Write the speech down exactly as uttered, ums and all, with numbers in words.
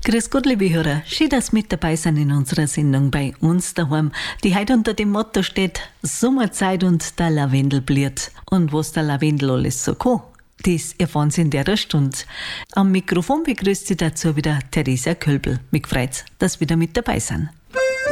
Grüß Gott, liebe Hörer. Schön, dass Sie mit dabei sind in unserer Sendung bei uns daheim, die heute unter dem Motto steht: Sommerzeit und der Lavendel blüht. Und was der Lavendel alles so kann, das erfahren Sie in der Stunde. Am Mikrofon begrüßt Sie dazu wieder Theresa Kölbel. Mich freut's, dass Sie wieder mit dabei sind.